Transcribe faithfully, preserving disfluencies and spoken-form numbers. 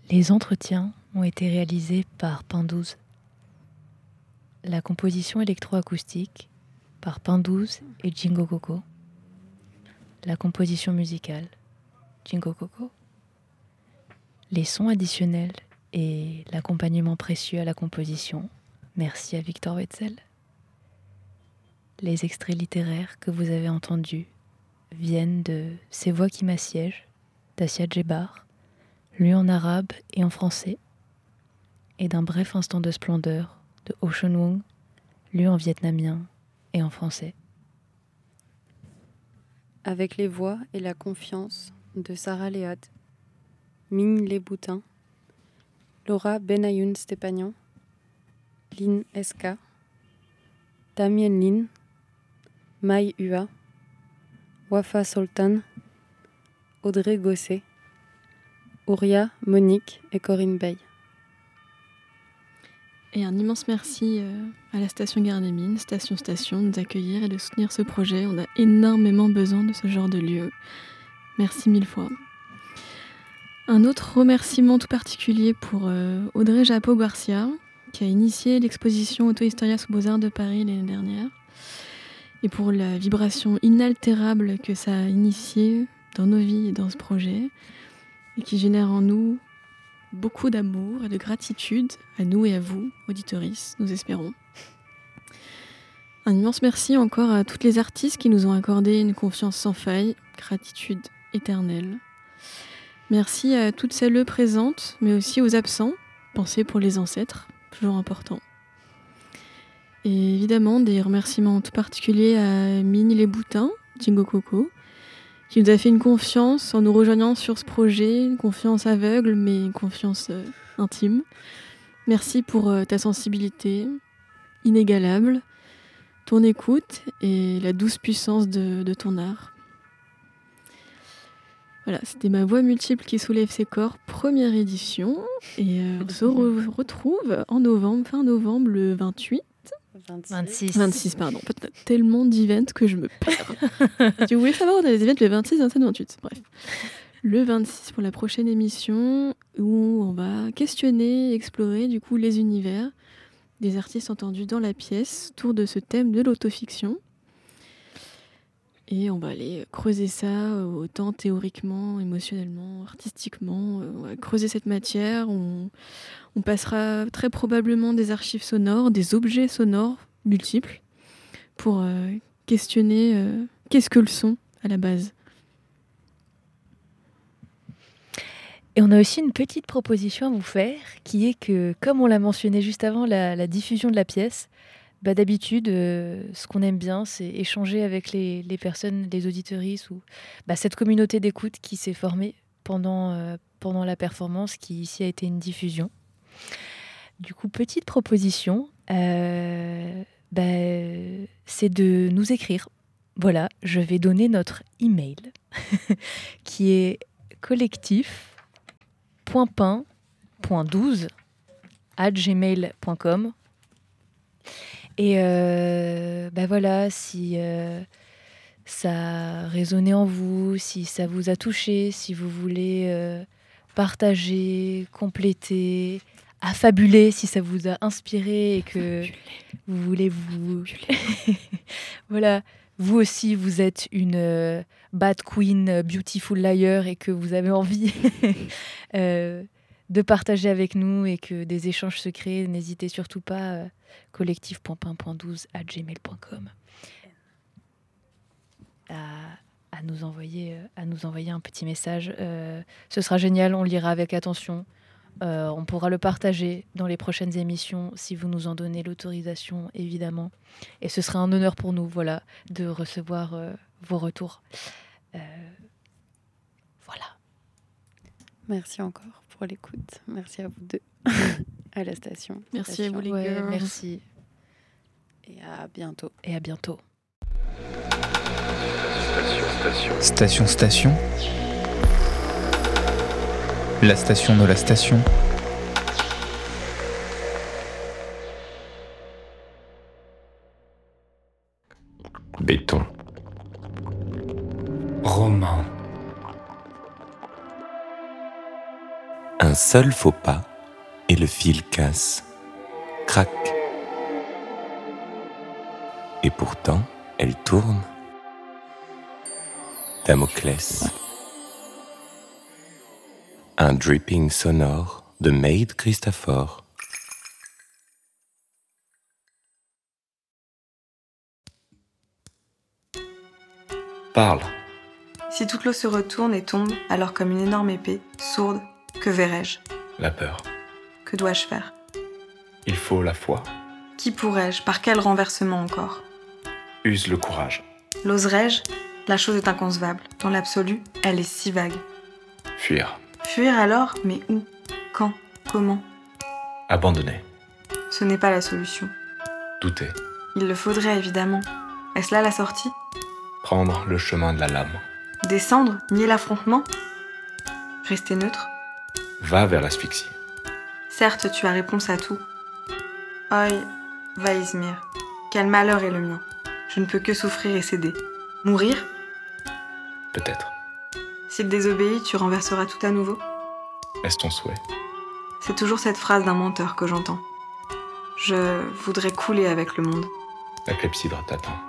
Les entretiens ont été réalisés par Pindouze. La composition électroacoustique par Pindouze et Jingo Coco. La composition musicale, Jingo Coco. Les sons additionnels et l'accompagnement précieux à la composition, merci à Victor Wetzel. Les extraits littéraires que vous avez entendus viennent de Ces voix qui m'assiègent d'Assia Djebar, lu en arabe et en français, et d'un bref instant de splendeur de Ocean Wong, lu en vietnamien et en français. Avec les voix et la confiance de Sarah Léad, Ming Les Boutins, Laura Benayoun Stépanian, Lynn S K, Damien Lin, Mai Hua, Wafa Sultan, Audrey Gosset, Ouria, Monique et Corinne Bay. Et un immense merci à la station Gare des Mines, Station Station, de nous accueillir et de soutenir ce projet. On a énormément besoin de ce genre de lieu. Merci mille fois. Un autre remerciement tout particulier pour euh, Audrey Japo-Garcia, qui a initié l'exposition Auto-Historia sous Beaux-Arts de Paris l'année dernière, et pour la vibration inaltérable que ça a initiée dans nos vies et dans ce projet, et qui génère en nous beaucoup d'amour et de gratitude à nous et à vous, auditoristes, nous espérons. Un immense merci encore à toutes les artistes qui nous ont accordé une confiance sans faille, gratitude éternelle. Merci à toutes celles présentes, mais aussi aux absents, pensez pour les ancêtres, toujours important. Et évidemment, des remerciements tout particuliers à Ming Les Boutins, Jingo Coco, qui nous a fait une confiance en nous rejoignant sur ce projet, une confiance aveugle, mais une confiance euh, intime. Merci pour euh, ta sensibilité inégalable, ton écoute et la douce puissance de, de ton art. Voilà, c'était Ma voix multiple qui soulève ses corps, première édition. Et euh, on se re- retrouve en novembre, fin novembre, le vingt-huit. vingt-six. vingt-six, pardon. En fait, tellement d'events que je me perds. Si vous voulez savoir, on a des events le vingt-six, vingt-sept, vingt-huit. Bref. Le vingt-six pour la prochaine émission où on va questionner, explorer du coup les univers des artistes entendus dans la pièce autour de ce thème de l'autofiction. Et on va aller creuser ça autant théoriquement, émotionnellement, artistiquement. On va creuser cette matière. On, on passera très probablement des archives sonores, des objets sonores multiples pour euh, questionner euh, qu'est-ce que le son à la base. Et on a aussi une petite proposition à vous faire, qui est que, comme on l'a mentionné juste avant la, la diffusion de la pièce, bah d'habitude, euh, ce qu'on aime bien, c'est échanger avec les, les personnes, les auditeuristes, ou bah, cette communauté d'écoute qui s'est formée pendant, euh, pendant la performance, qui ici a été une diffusion. Du coup, petite proposition, euh, bah, c'est de nous écrire. Voilà, je vais donner notre email, qui est collectif point pin point douze arobase gmail point com. Et euh, ben voilà, si euh, ça a résonné en vous, si ça vous a touché, si vous voulez euh, partager, compléter, affabuler, si ça vous a inspiré et que Affabulé. Vous voulez vous... voilà, vous aussi, vous êtes une euh, bad queen, euh, beautiful liar et que vous avez envie... euh, de partager avec nous et que des échanges se créent, n'hésitez surtout pas, euh, collectif point pin point douze arobase gmail point com à, à, nous envoyer, euh, à nous envoyer un petit message. Euh, ce sera génial, on le lira avec attention. Euh, on pourra le partager dans les prochaines émissions si vous nous en donnez l'autorisation, évidemment. Et ce sera un honneur pour nous, voilà, de recevoir euh, vos retours. Euh, voilà. Merci encore pour l'écoute. Merci à vous deux, à la station. Merci station. à vous les Ouais, girls. merci. Et à bientôt. Et à bientôt. Station, station. Station, station. La station de la station. Béton. Roman. Un seul faux pas et le fil casse. Crac. Et pourtant, elle tourne. Damoclès. Un dripping sonore de Maid Christopher. Parle. Si toute l'eau se retourne et tombe, alors comme une énorme épée, sourde, que verrai-je? La peur. Que dois-je faire? Il faut la foi. Qui pourrais-je? Par quel renversement encore? Use le courage. L'oserais-je? La chose est inconcevable. Dans l'absolu, elle est si vague. Fuir. Fuir alors? Mais où? Quand? Comment? Abandonner. Ce n'est pas la solution. Douter. Il le faudrait, évidemment. Est-ce là la sortie? Prendre le chemin de la lame. Descendre? Nier l'affrontement? Rester neutre? Va vers l'asphyxie. Certes, tu as réponse à tout. Oi, Vaizmir, quel malheur est le mien. Je ne peux que souffrir et céder. Mourir? Peut-être. S'il désobéit, tu renverseras tout à nouveau? Est-ce ton souhait? C'est toujours cette phrase d'un menteur que j'entends. Je voudrais couler avec le monde. La clepsydre t'attend.